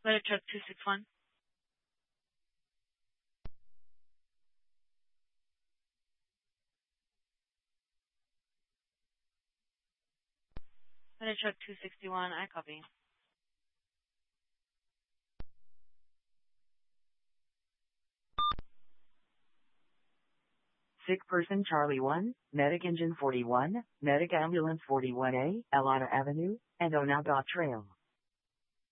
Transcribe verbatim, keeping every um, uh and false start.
Ladder truck two six one. Ladder truck two sixty-one, I copy. Sick person Charlie one, Medic Engine forty-one, Medic Ambulance forty-one A, Elana Avenue, and Onaga Trail.